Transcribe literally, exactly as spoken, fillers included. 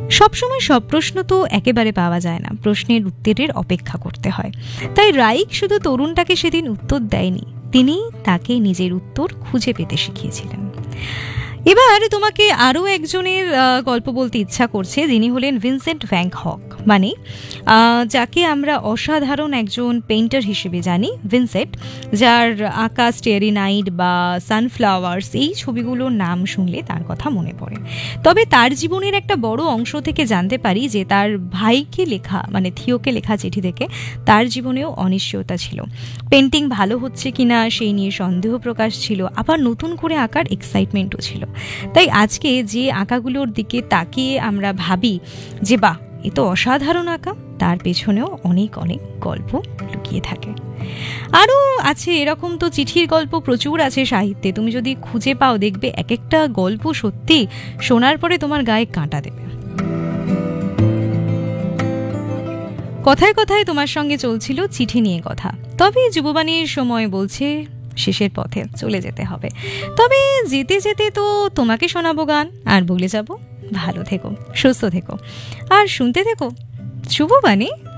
সবসময় সব প্রশ্ন তো একেবারে পাওয়া যায় না, প্রশ্নের উত্তরের অপেক্ষা করতে হয়। তাই রাইক শুধু তরুণটাকে সেদিন উত্তর দেয়নি, তিনি তাকে নিজের উত্তর খুঁজে পেতে শিখিয়েছিলেন। এবার তোমাকে আরও একজনের গল্প বলতে ইচ্ছা করছে, যিনি হলেন ভিনসেন্ট ভ্যান গঘ, মানে যাকে আমরা অসাধারণ একজন পেইন্টার হিসেবে জানি। ভিনসেন্ট, যার আঁকা স্টেরি নাইট বা সানফ্লাওয়ার্স এই ছবিগুলোর নাম শুনলে তার কথা মনে পড়ে। তবে তার জীবনের একটা বড় অংশ থেকে জানতে পারি যে তার ভাইকে লেখা, মানে থিওকে লেখা চিঠি থেকে তার জীবনেও অনিশ্চয়তা ছিল। পেন্টিং ভালো হচ্ছে কিনা সেই নিয়ে সন্দেহ প্রকাশ ছিল, আবার নতুন করে আঁকার এক্সাইটমেন্টও ছিল। তাই আজকে যে আঁকাগুলোর দিকে তাকিয়ে আমরা ভাবি যে বাহ, এ তো অসাধারণ আঁকা, তার পেছনেও অনেক অনেক গল্প লুকিয়ে থাকে। আরও আছে এরকম তো চিঠির গল্প প্রচুর আছে সাহিত্যে, তুমি যদি খুঁজে পাও দেখবে এক একটা গল্প সত্যি শোনার পরে তোমার গায়ে কাঁটা দেবে। কথায় কথায় তোমার সঙ্গে চলছিল চিঠি নিয়ে কথা, তবে যুববাণীর সময় বলছে শেষের পথে চলে যেতে হবে। তবে যেতে যেতে তো তোমাকে শোনাবো গান আর বলে যাব ভালো থেকো, সুস্থ থেকো আর শুনতে থেকো যুববাণী।